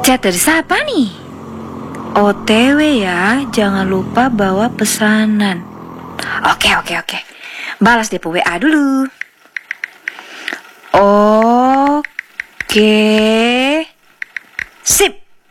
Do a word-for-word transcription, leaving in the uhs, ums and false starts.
Chat dari siapa nih? O T W ya, jangan lupa bawa pesanan. Oke, oke, oke. Balas D P W A dulu. Oke.